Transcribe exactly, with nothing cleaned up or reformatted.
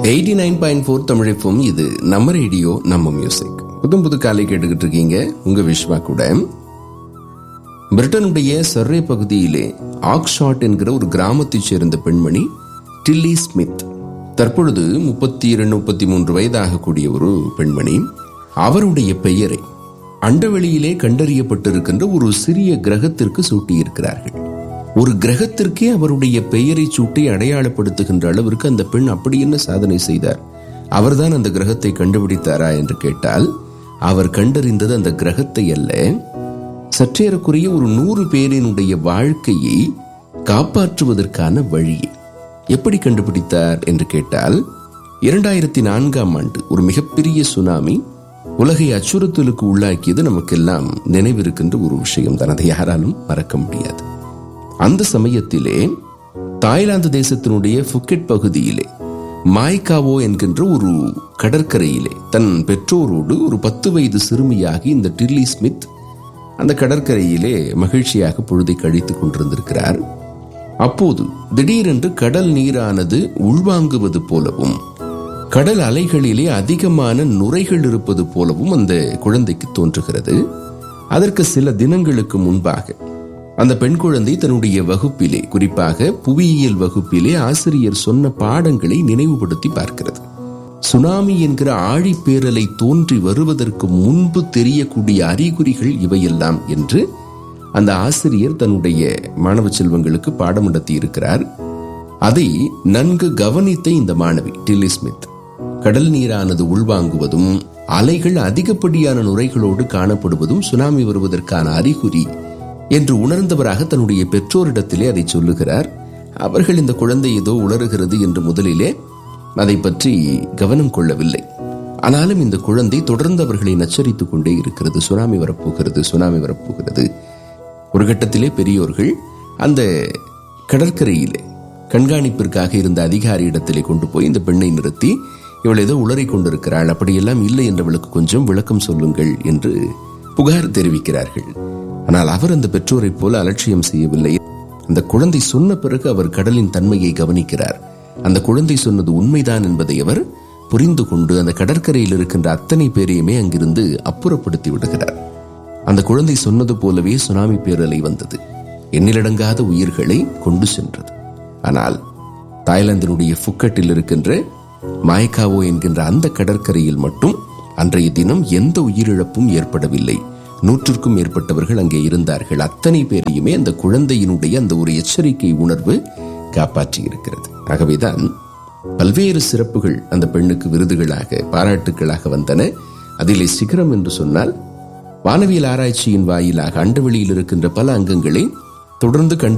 Eighty nine point four தமிழப்பம். இது நம்ம radio, நம்ம மியூசிக். புதும் புது காலை கேட்டுக்கிட்டு இருக்கீங்க உங்க விஸ்வா கூட. பிரிட்டனுடைய சர்ரே பகுதியிலே ஆக்ஸ்ஷாட் என்கிற ஒரு கிராமத்தைச் சேர்ந்த பெண்மணி டில்லி ஸ்மித், தற்பொழுது முப்பத்தி இரண்டு முப்பத்தி மூன்று வயதாகக்கூடிய ஒரு பெண்மணி. அவருடைய பெயரை அண்டவெளியிலே கண்டறியப்பட்டிருக்கின்ற ஒரு சிறிய கிரகத்திற்கு சூட்டியிருக்கிறார்கள். ஒரு கிரகத்திற்கே அவருடைய பெயரை சூட்டி அடையாளப்படுத்துகின்ற அளவிற்கு அந்த பெண் அப்படி என்ன சாதனை செய்தார்? அவர்தான் அந்த கிரகத்தை கண்டுபிடித்தாரா என்று கேட்டால், அவர் கண்டறிந்தது அந்த கிரகத்தை அல்ல, சற்றேறக்குரிய ஒரு நூறு பேரினுடைய வாழ்க்கையை காப்பாற்றுவதற்கான வழியை. எப்படி கண்டுபிடித்தார் என்று கேட்டால், இரண்டாயிரத்தி நான்காம் ஆண்டு ஒரு மிகப்பெரிய சுனாமி உலகை அச்சுறுத்தலுக்கு உள்ளாக்கியது நமக்கெல்லாம் நினைவிருக்கின்ற ஒரு விஷயம் தான். அதை யாராலும் மறக்க முடியாது. அந்த சமயத்திலே தாய்லாந்து தேசத்தினுடைய புக்கெட் பகுதியிலே மாய்காவோ என்கின்ற ஒரு கடற்கரையிலே தன் பெற்றோரோடு ஒரு பத்து வயது சிறுமியாகி இந்த டில்லி ஸ்மித் அந்த கடற்கரையிலே மகிழ்ச்சியாக பொழுதை கழித்துக் கொண்டிருந்திருக்கிறார். அப்போது திடீரென்று கடல் நீரானது உள்வாங்குவது போலவும் கடல் அலைகளிலே அதிகமான நுரைகள் இருப்பது போலவும் அந்த குழந்தைக்கு தோன்றுகிறது. அதற்கு சில தினங்களுக்கு முன்பாக அந்த பெண் குழந்தை தன்னுடைய வகுப்பிலே, குறிப்பாக புவியியல் வகுப்பிலே ஆசிரியர் சொன்ன பாடங்களை நினைவுபடுத்தி பார்க்கிறது. சுனாமி என்கிற ஆழிப்பேரலை தோன்றி வருவதற்கு முன்பு தெரியக்கூடிய அறிகுறிகள் இவையெல்லாம் என்று அந்த ஆசிரியர் தன்னுடைய மாணவ செல்வங்களுக்கு பாடம் நடத்தி இருக்கிறார். அதை நன்கு கவனித்த இந்த மாணவி டில்லி ஸ்மித், கடல் நீரானது உள்வாங்குவதும் அலைகள் அதிகப்படியான நுரைகளோடு காணப்படுவதும் சுனாமி வருவதற்கான அறிகுறி என்று உணர்ந்தவராக தன்னுடைய பெற்றோரிடத்திலே அதை சொல்லுகிறார். அவர்கள் இந்த குழந்தை ஏதோ உளறுகிறது என்று முதலிலே அதை பற்றி கவனம் கொள்ளவில்லை. ஆனாலும் இந்த குழந்தை தொடர்ந்து அவர்களை நச்சரித்துக் கொண்டே இருக்கிறது. சுனாமி வரப்போகிறது, சுனாமி வரப்போகிறது. ஒரு கட்டத்திலே பெரியோர்கள் அந்த கடற்கரையிலே கண்காணிப்பிற்காக இருந்த அதிகாரி இடத்திலே கொண்டு போய் இந்த பெண்ணை நிறுத்தி, இவள் ஏதோ உளறி கொண்டிருக்கிறாள், அப்படியெல்லாம் இல்லை என்றவளுக்கு கொஞ்சம் விளக்கம் சொல்லுங்கள் என்று புகார் தெரிவிக்கிறார்கள். ஆனால் அவர் அந்த பெற்றோரை போல அலட்சியம் செய்யவில்லை. அந்த குழந்தை சொன்ன பிறகு அவர் கடலின் தன்மையை கவனிக்கிறார். அந்த குழந்தை சொன்னது உண்மைதான் என்பதை அவர் புரிந்து கொண்டு அந்த கடற்கரையில் இருக்கின்ற அத்தனை பேரையுமே அங்கிருந்து அப்புறப்படுத்தி விடுகிறார். அந்த குழந்தை சொன்னது போலவே சுனாமி பேரலை வந்தது, எண்ணிலடங்காத உயிர்களை கொண்டு சென்றது. ஆனால் தாய்லாந்தினுடைய புக்கெட்டில் இருக்கின்ற மாய்காவோ என்கின்ற அந்த கடற்கரையில் மட்டும் அன்றைய தினம் எந்த உயிரிழப்பும் ஏற்படவில்லை. நூற்றுக்கும் மேற்பட்டவர்கள் அங்கே இருந்தார்கள். அத்தனை பேரையுமே அந்த குழந்தையினுடைய அந்த ஒரு எச்சரிக்கை உணர்வு காப்பாற்றி இருக்கிறது. ஆகவேதான் பல்வேறு சிறப்புகள் அந்த பெண்ணுக்கு விருதுகளாக, பாராட்டுகளாக வந்தன. அதிலே சிகரம் என்று சொன்னால், வானவியல் ஆராய்ச்சியின் வாயிலாக அண்டவெளியில் இருக்கின்ற பல அங்கங்களை தொடர்ந்து கண்டு